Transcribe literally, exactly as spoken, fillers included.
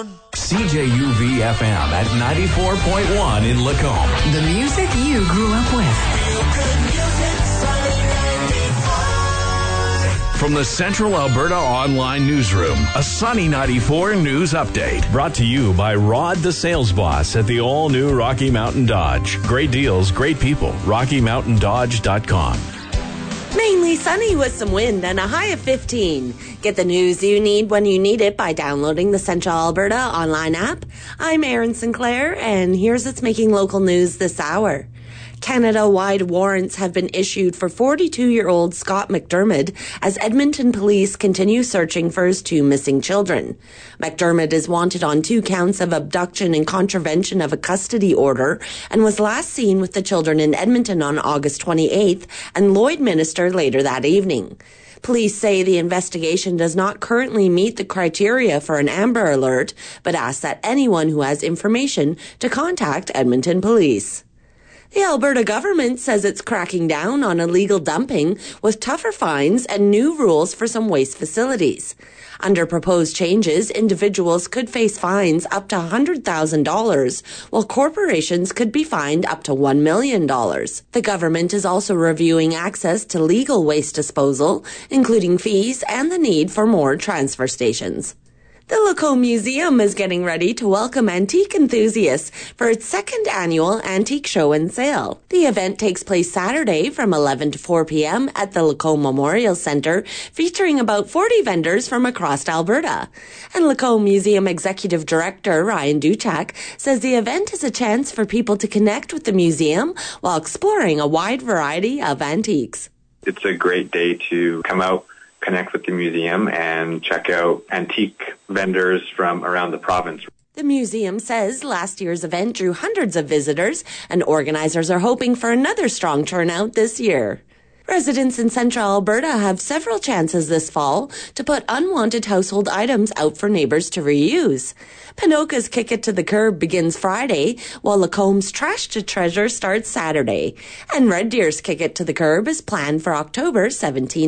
on. C J U V F M at ninety-four point one in Lacombe. The music you grew up with. From the Central Alberta Online Newsroom, a Sunny ninety-four news update. Brought to you by Rod the Sales Boss at the all-new Rocky Mountain Dodge. Great deals, great people. rocky mountain dodge dot com. Mainly sunny with some wind and a high of fifteen. Get the news you need when you need it by downloading the Central Alberta online app. I'm Erin Sinclair, and here's what's making local news this hour. Canada-wide warrants have been issued for forty-two-year-old Scott McDermott as Edmonton police continue searching for his two missing children. McDermott is wanted on two counts of abduction and contravention of a custody order and was last seen with the children in Edmonton on August twenty-eighth and Lloydminster later that evening. Police say the investigation does not currently meet the criteria for an Amber Alert, but ask that anyone who has information to contact Edmonton Police. The Alberta government says it's cracking down on illegal dumping with tougher fines and new rules for some waste facilities. Under proposed changes, individuals could face fines up to one hundred thousand dollars, while corporations could be fined up to one million dollars. The government is also reviewing access to legal waste disposal, including fees and the need for more transfer stations. The Lacombe Museum is getting ready to welcome antique enthusiasts for its second annual Antique Show and Sale. The event takes place Saturday from eleven to four p.m. at the Lacombe Memorial Centre, featuring about forty vendors from across Alberta. And Lacombe Museum Executive Director Ryan Duchak says the event is a chance for people to connect with the museum while exploring a wide variety of antiques. It's a great day to come out, connect with the museum, and check out antique vendors from around the province. The museum says last year's event drew hundreds of visitors, and organizers are hoping for another strong turnout this year. Residents in Central Alberta have several chances this fall to put unwanted household items out for neighbours to reuse. Pinoca's Kick It to the Curb begins Friday, while Lacombe's Trash to Treasure starts Saturday. And Red Deer's Kick It to the Curb is planned for October seventeenth.